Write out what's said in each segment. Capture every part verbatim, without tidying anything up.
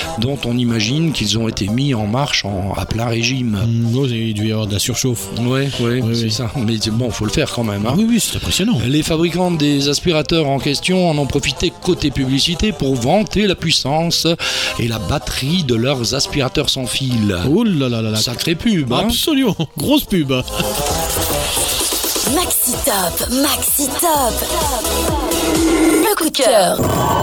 dont on imagine qu'ils ont été mis en marche en, à plein régime. Mmh, oh, il devait y avoir de la surchauffe. Ouais, ouais, oui, c'est oui. ça. Mais bon, faut le faire quand même. Hein. Oui, oui, c'est impressionnant. Les fabricants des aspirateurs en question en ont profité côté publicité pour vanter la puissance et la batterie de leurs aspirateurs sans fil. Oh là là là là. Sacrée pub, hein. Absolument, grosse pub. Maxi Top, Maxi Top. Le coup de cœur.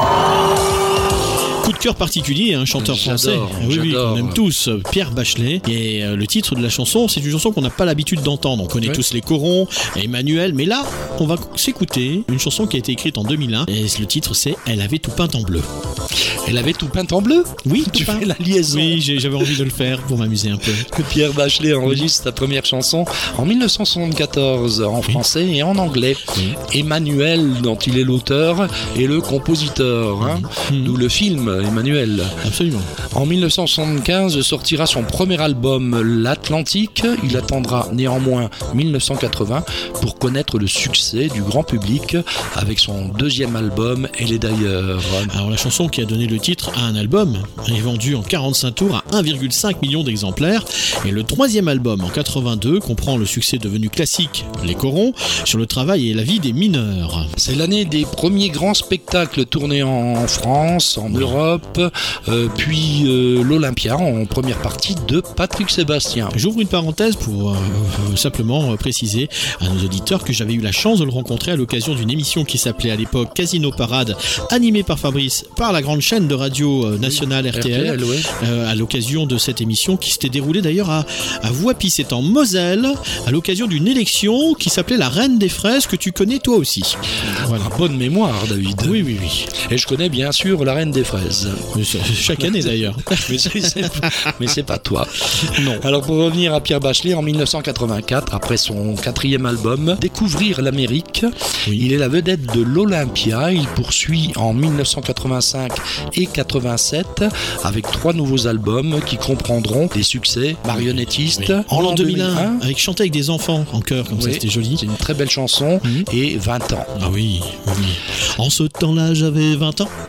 Coup de cœur particulier, un chanteur J'adore, français. Oui, oui, j'adore. on aime tous, Pierre Bachelet. Et euh, le titre de la chanson, c'est une chanson qu'on n'a pas l'habitude d'entendre. On connaît Ouais. tous les corons, Emmanuel, mais là, on va s'écouter une chanson qui a été écrite en deux mille un. Et le titre, c'est Elle avait tout peint en bleu. Elle avait tout peint en bleu. Oui, Tu tout peint. fais la liaison. Oui, j'ai- j'avais envie de le faire pour m'amuser un peu. Que Pierre Bachelet enregistre sa première chanson en mille neuf cent soixante-quatorze en français et en anglais. Oui. Emmanuel, dont il est l'auteur, et le compositeur. Hein, Mhm. d'où le film Emmanuel. Absolument. En mille neuf cent soixante-quinze sortira son premier album, L'Atlantique. Il attendra néanmoins mille neuf cent quatre-vingts pour connaître le succès du grand public avec son deuxième album, Elle est d'ailleurs. Alors la chanson qui a donné le titre à un album est vendue en quarante-cinq tours à un virgule cinq million d'exemplaires. Et le troisième album en quatre-vingt-deux comprend le succès devenu classique Les Corons sur le travail et la vie des mineurs. C'est l'année des premiers grands spectacles tournés en France, en Europe, euh, puis euh, l'Olympia en première partie de Patrick Sébastien. J'ouvre une parenthèse pour euh, euh, simplement euh, préciser à nos auditeurs que j'avais eu la chance de le rencontrer à l'occasion d'une émission qui s'appelait à l'époque Casino Parade, animée par Fabrice, par la grande chaîne de radio euh, nationale R T L. R T L, ouais. Euh, à l'occasion de cette émission qui s'était déroulée d'ailleurs à, à Voipy, c'est en Moselle, à l'occasion d'une élection qui s'appelait la Reine des Fraises, que tu connais toi aussi. Voilà. Bonne mémoire, David. Oui, oui, oui. Et je connais bien sûr La Reine des Fraises. Mais c'est- Chaque année d'ailleurs. Mais c'est, c'est- mais c'est pas toi. Non. Alors pour revenir à Pierre Bachelet, en mille neuf cent quatre-vingt-quatre, après son quatrième album, Découvrir l'Amérique, Oui. il est la vedette de l'Olympia. Il poursuit en mille neuf cent quatre-vingt-cinq et quatre-vingt-sept avec trois nouveaux albums qui comprendront des succès marionnettiste Oui. En l'an deux mille un, avec chanter avec des enfants en chœur, comme ça, Oui, c'était joli. c'est une très belle chanson. Mhm. Et vingt ans. Ah oui, oui. En ce temps-là, j'avais vingt ans.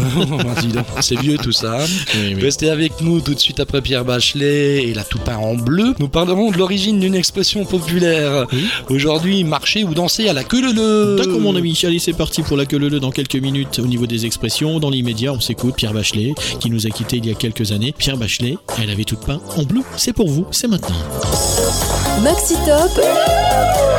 Dis donc, c'est vieux tout ça. Oui, oui. Restez avec nous tout de suite après Pierre Bachelet et la tout peint en bleu. Nous parlerons de l'origine d'une expression populaire. Oui. Aujourd'hui, marcher ou danser à la queue leu. D'accord mon ami, allez c'est parti pour la queue leu leu dans quelques minutes au niveau des expressions. Dans l'immédiat, on s'écoute Pierre Bachelet qui nous a quittés il y a quelques années. Pierre Bachelet, elle avait tout peint en bleu. C'est pour vous, c'est maintenant. Maxi Top.